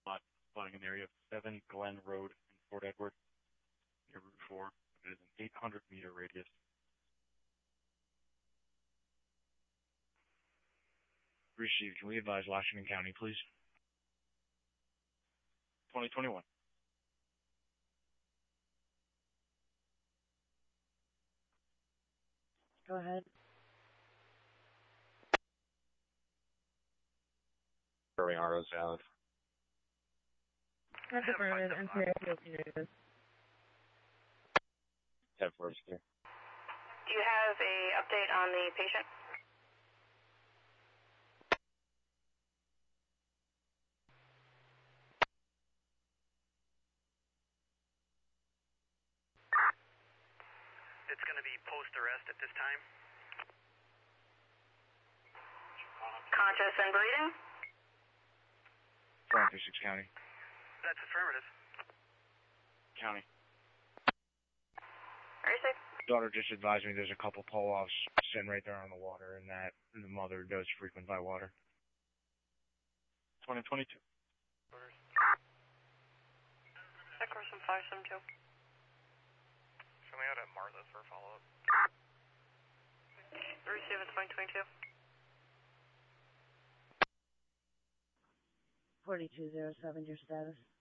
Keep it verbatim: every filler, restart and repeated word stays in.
Lot flooding in the area of seven Glen Road in Fort Edward, near Route four. It is an eight hundred meter radius. Received. Can we advise Washington County, please? twenty twenty-one. Go ahead. Arrow Salad. That's affirmative. N C I C News. ten four here. Do you have a update on the patient? It's going to be post-arrest at this time. Conscious and breathing? five three six County. That's affirmative. County. Very safe. Daughter just advised me there's a couple pull-offs sitting right there on the water, and that the mother does frequent by water. twenty twenty-two. Echo some five seven two. Show me out at Martha's for a follow-up. Receive at twenty twenty-two. forty-two oh seven, your status.